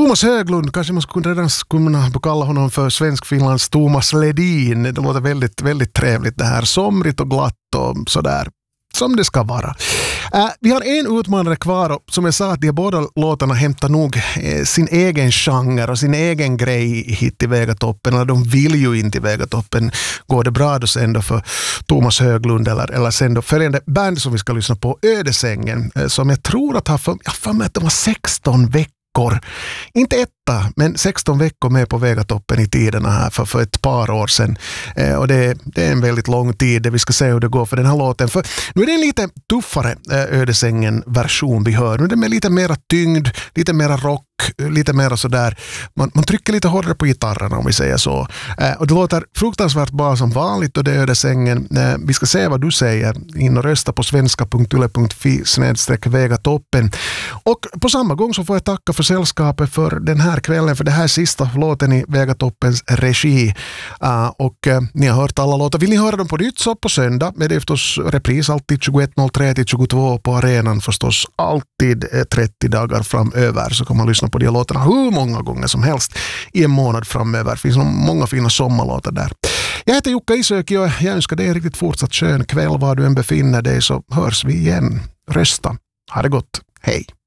Thomas Höglund, kanske man skulle redan kunna kalla honom för Svensk-Finlands Thomas Ledin. Det låter väldigt, väldigt trevligt det här. Somrigt och glatt och sådär. Som det ska vara. Vi har en utmanare kvar och som jag sa att de båda låtarna hämtar nog sin egen genre och sin egen grej hit i Vegatoppen. Eller de vill ju inte i Vegatoppen. Går det bra då sen då för Thomas Höglund eller sen då följande band som vi ska lyssna på, Ödesängen, som jag tror att jag för mig att de var 16 veckor. Inte etta, men 16 veckor med på Vegatoppen i tiderna här för ett par år sedan. Och det är en väldigt lång tid. Vi ska se hur det går för den här låten. För nu är det en lite tuffare Ödesängen-version vi hör. Nu är det med lite mera tyngd, lite mera rock, lite mera sådär. Man trycker lite hårdare på gitarrerna om vi säger så. Och det låter fruktansvärt bra som vanligt och det är Ödesängen. Vi ska se vad du säger. In och rösta på svenska.yle.fi/Vegatoppen. Och på samma gång så får jag tacka för sällskapet för den här kvällen, för det här är sista låten i Vegatoppens regi. Och ni har hört alla låtar. Vill ni höra dem på nytt så på söndag med det förstås repris alltid 21.03 till 22 på arenan förstås alltid 30 dagar framöver, så kan man lyssna på de låtarna hur många gånger som helst i en månad framöver. Det finns många fina sommarlåtar där. Jag heter Jukka Isöki och jag önskar dig en riktigt fortsatt skön kväll var du än befinner dig, så hörs vi igen. Rösta. Ha det gott. Hej.